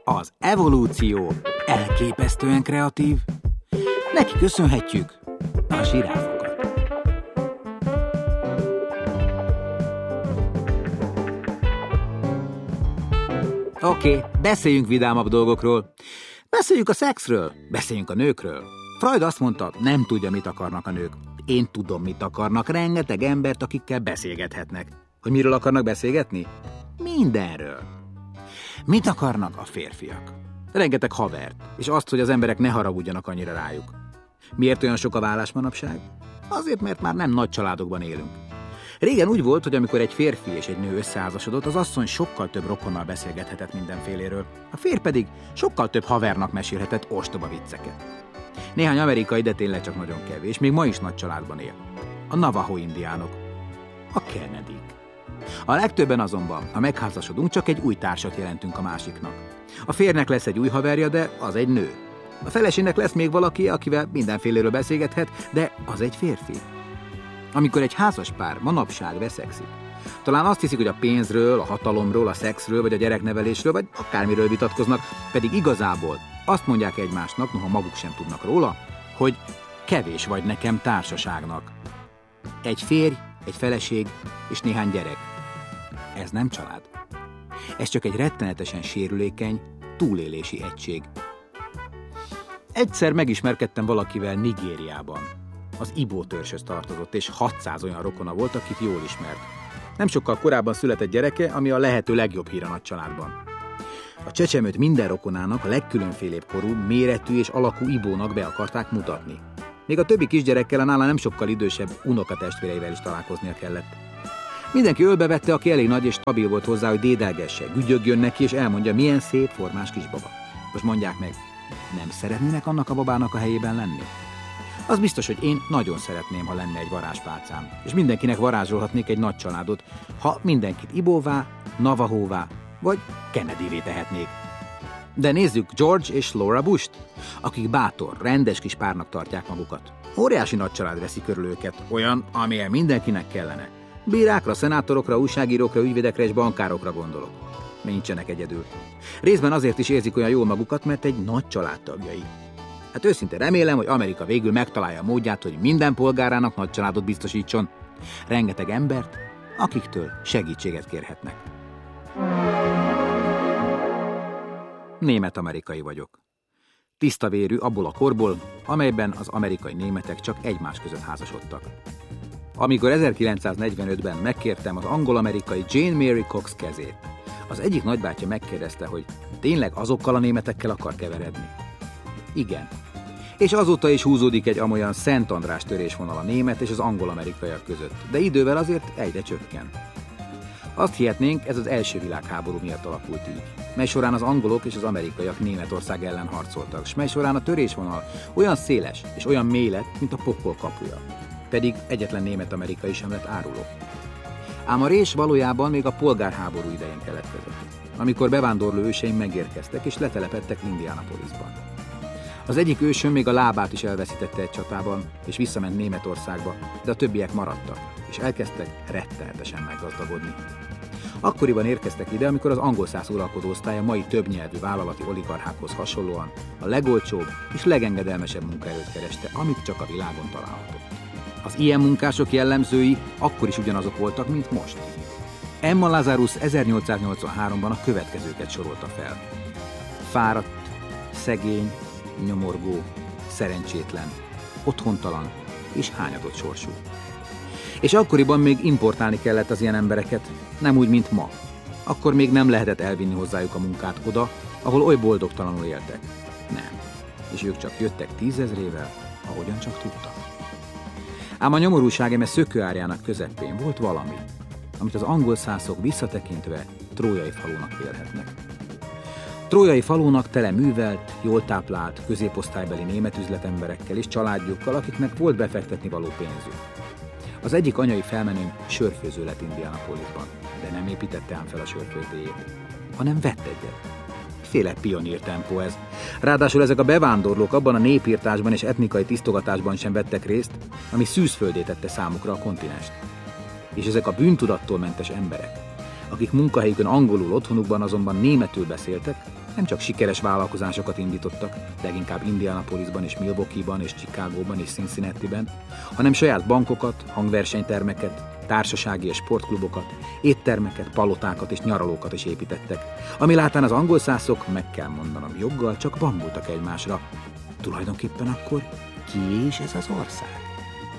Az evolúció elképesztően kreatív. Neki köszönhetjük a zsiráfokat. Oké, beszéljünk vidámabb dolgokról. Beszéljünk a szexről, beszéljünk a nőkről. Freud azt mondta, nem tudja, mit akarnak a nők. Én tudom, mit akarnak. Rengeteg embert, akikkel beszélgethetnek. Hogy miről akarnak beszélgetni? Mindenről. Mit akarnak a férfiak? Rengeteg havert, és azt, hogy az emberek ne haragudjanak annyira rájuk. Miért olyan sok a vállás manapság? Azért, mert már nem nagy családokban élünk. Régen úgy volt, hogy amikor egy férfi és egy nő összeházasodott, az asszony sokkal több rokonnal beszélgethetett mindenféléről. A férj pedig sokkal több havernak mesélhetett ostoba vicceket. Néhány amerikai, de tényleg csak nagyon kevés, még ma is nagy családban él. A Navajo indiánok. A Kennedyk. A legtöbben azonban, ha megházasodunk, csak egy új társat jelentünk a másiknak. A férjnek lesz egy új haverja, de az egy nő. A feleségnek lesz még valaki, akivel mindenféléről beszélgethet, de az egy férfi. Amikor egy házas pár manapság veszekszik, talán azt hiszik, hogy a pénzről, a hatalomról, a szexről, vagy a gyereknevelésről, vagy akármiről vitatkoznak, pedig igazából azt mondják egymásnak, noha maguk sem tudnak róla, hogy kevés vagy nekem társaságnak. Egy férj, egy feleség és néhány gyerek. Ez nem család. Ez csak egy rettenetesen sérülékeny, túlélési egység. Egyszer megismerkedtem valakivel Nigériában. Az Ibo törzshöz tartozott, és 600 olyan rokona volt, akit jól ismert. Nem sokkal korábban született gyereke, ami a lehető legjobb hír a nagy családban. A csecsemőt minden rokonának a legkülönfélébb korú, méretű és alakú Ibónak be akarták mutatni. Még a többi kisgyerekkel, a nála nem sokkal idősebb unokatestvéreivel is találkoznia kellett. Mindenki ölbevette, aki elég nagy és stabil volt hozzá, hogy dédelgesse, gügyögjön neki, és elmondja, milyen szép, formás kisbaba. Most mondják meg, nem szeretnének annak a babának a helyében lenni? Az biztos, hogy én nagyon szeretném, ha lenne egy varázspálcám, és mindenkinek varázsolhatnék egy nagy családot, ha mindenkit Ibóvá, Navahóvá vagy Kennedyvé tehetnék. De nézzük George és Laura Busht, akik bátor, rendes kis párnak tartják magukat. Óriási nagy család veszi körül őket, olyan, amilyen mindenkinek kellene. Bírákra, szenátorokra, újságírókra, ügyvédekre és bankárokra gondolok. Nincsenek egyedül. Részben azért is érzik olyan jól magukat, mert egy nagy család tagjai. Hát őszintén remélem, hogy Amerika végül megtalálja a módját, hogy minden polgárának nagy családot biztosítson. Rengeteg embert, akiktől segítséget kérhetnek. Német-amerikai vagyok. Tiszta vérű abból a korból, amelyben az amerikai németek csak egymás között házasodtak. Amikor 1945-ben megkértem az angol-amerikai Jane Mary Cox kezét, az egyik nagybátyja megkérdezte, hogy tényleg azokkal a németekkel akar keveredni. Igen. És azóta is húzódik egy amolyan Szent András törésvonal a német és az angol-amerikaiak között, de idővel azért egyre csökken. Azt hihetnénk, ez az első világháború miatt alakult így, mely során az angolok és az amerikaiak Németország ellen harcoltak, s mely során a törésvonal olyan széles és olyan mély lett, mint a pokol kapuja. Pedig egyetlen német-amerikai sem lett áruló. Ám a rés valójában még a polgárháború idején keletkezett, amikor bevándorló őseim megérkeztek és letelepedtek Indianapolisban. Az egyik ősöm még a lábát is elveszítette egy csatában, és visszament Németországba, de a többiek maradtak, és elkezdtek rettenetesen meggazdagodni. Akkoriban érkeztek ide, amikor az angol száz uralkodó osztály a mai többnyelvű vállalati oligarchákhoz hasonlóan a legolcsóbb és legengedelmesebb munkaerőt kereste, amit csak a világon találhatott. Az ilyen munkások jellemzői akkor is ugyanazok voltak, mint most. Emma Lazarus 1883-ban a következőket sorolta fel. Fáradt, szegény, nyomorgó, szerencsétlen, otthontalan és hányadott sorsú. És akkoriban még importálni kellett az ilyen embereket, nem úgy, mint ma. Akkor még nem lehetett elvinni hozzájuk a munkát oda, ahol oly boldogtalanul éltek. Nem. És ők csak jöttek 10 000-ével, ahogyan csak tudtak. Ám a nyomorúság eme szökőárjának közepén volt valami, amit az angol szászok visszatekintve trójai falunak vélhetnek. Trójai falunak tele művelt, jól táplált, középosztálybeli német üzletemberekkel és családjukkal, akiknek volt befektetni való pénzük. Az egyik anyai felmenőm sörfőző lett Indianapolisban, de nem építette ám fel a sörfőzdéjét, hanem vett egyet. Féle pionír tempó ez. Ráadásul ezek a bevándorlók abban a népírtásban és etnikai tisztogatásban sem vettek részt, ami szűzföldé tette számukra a kontinenst. És ezek a bűntudattól mentes emberek, akik munkahelyükön angolul, otthonukban azonban németül beszéltek, nem csak sikeres vállalkozásokat indítottak, leginkább Indianapolisban és Milwaukeeban és Chicagóban és Cincinnatiben, hanem saját bankokat, hangversenytermeket, társasági és sportklubokat, éttermeket, palotákat és nyaralókat is építettek, ami látán az angol szászok, meg kell mondanom joggal, csak bambultak egymásra. Tulajdonképpen akkor ki is ez az ország?